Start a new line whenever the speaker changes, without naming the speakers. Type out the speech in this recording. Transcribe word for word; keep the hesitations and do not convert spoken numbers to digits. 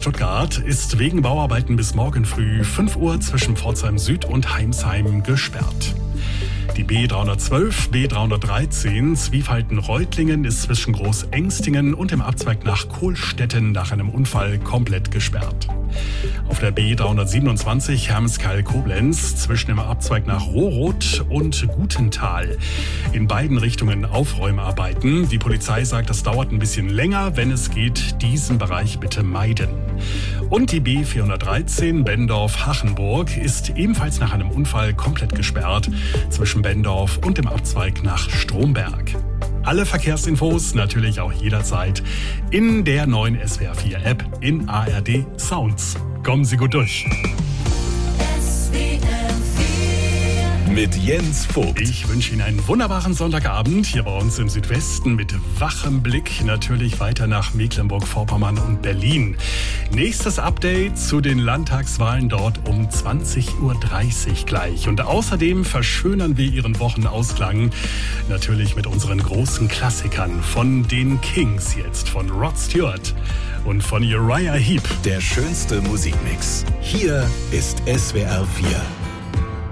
Stuttgart ist wegen Bauarbeiten bis morgen früh fünf Uhr zwischen Pforzheim Süd und Heimsheim gesperrt. Die B dreihundertzwölf, B dreihundertdreizehn Zwiefalten-Reutlingen ist zwischen Großengstingen und dem Abzweig nach Kohlstetten nach einem Unfall komplett gesperrt. Auf der B dreihundertsiebenundzwanzig Hermeskeil-Koblenz zwischen dem Abzweig nach Rohroth und Gutental. In beiden Richtungen Aufräumarbeiten. Die Polizei sagt, das dauert ein bisschen länger. Wenn es geht, diesen Bereich bitte meiden. Und die B vierhundertdreizehn Bendorf-Hachenburg ist ebenfalls nach einem Unfall komplett gesperrt zwischen Bendorf und dem Abzweig nach Stromberg. Alle Verkehrsinfos natürlich auch jederzeit in der neuen S W R vier App in A R D Sounds. Kommen Sie gut durch.
Mit Jens Vogt.
Ich wünsche Ihnen einen wunderbaren Sonntagabend hier bei uns im Südwesten mit wachem Blick natürlich weiter nach Mecklenburg-Vorpommern und Berlin. Nächstes Update zu den Landtagswahlen dort um zwanzig Uhr dreißig gleich. Und außerdem verschönern wir Ihren Wochenausklang natürlich mit unseren großen Klassikern von den Kings jetzt, von Rod Stewart und von Uriah Heep.
Der schönste Musikmix. Hier ist S W R vier.